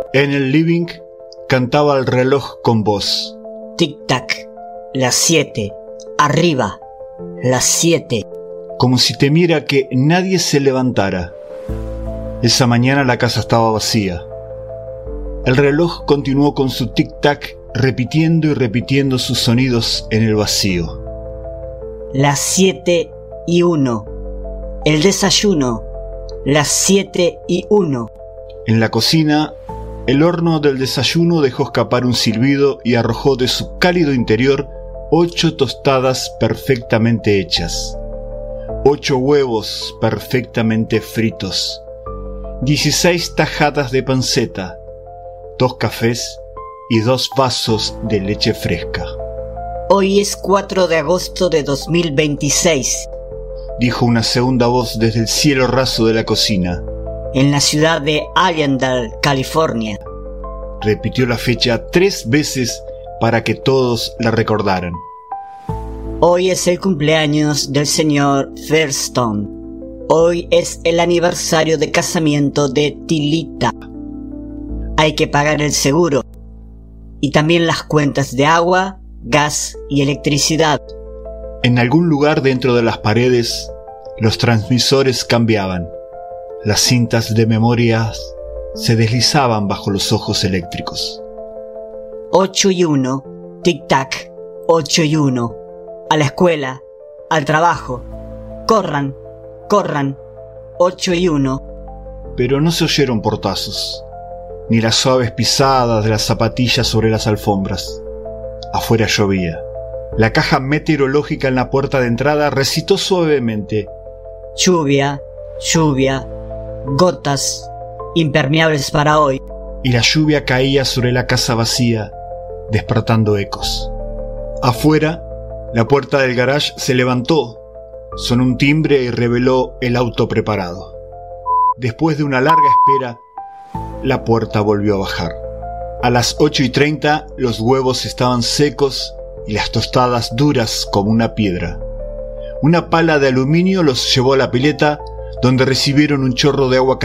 En el living cantaba el reloj con voz. Tic-tac, las 7, arriba, las 7. Como si temiera que nadie se levantara. Esa mañana la casa estaba vacía. El reloj continuó con su tic-tac, repitiendo y repitiendo sus sonidos en el vacío. Las 7:01. El desayuno. Las 7:01. En la cocina, el horno del desayuno dejó escapar un silbido y arrojó de su cálido interior 8 tostadas perfectamente hechas, 8 huevos perfectamente fritos, 16 tajadas de panceta, 2 cafés y 2 vasos de leche fresca. Hoy es 4 de agosto de 2026, dijo una segunda voz desde el cielo raso de la cocina. en la ciudad de Allendale, California. Repitió la fecha 3 veces para que todos la recordaran. Hoy es el cumpleaños del señor Firestone. Hoy es el aniversario de casamiento de Tilita. Hay que pagar el seguro y también las cuentas de agua, gas y electricidad. En algún lugar dentro de las paredes, los transmisores cambiaban. Las cintas de memorias se deslizaban bajo los ojos eléctricos. 8:01, tic-tac, 8:01. A la escuela, al trabajo. Corran, corran, 8:01. Pero no se oyeron portazos, ni las suaves pisadas de las zapatillas sobre las alfombras. Afuera llovía. La caja meteorológica en la puerta de entrada recitó suavemente: Lluvia, lluvia, gotas, impermeables para hoy. y la lluvia caía sobre la casa vacía, despertando ecos. Afuera, la puerta del garage se levantó, sonó un timbre y reveló el auto preparado. Después de una larga espera, la puerta volvió a bajar. A las 8:30 los huevos estaban secos y las tostadas duras como una piedra. Una pala de aluminio los llevó a la pileta, donde recibieron un chorro de agua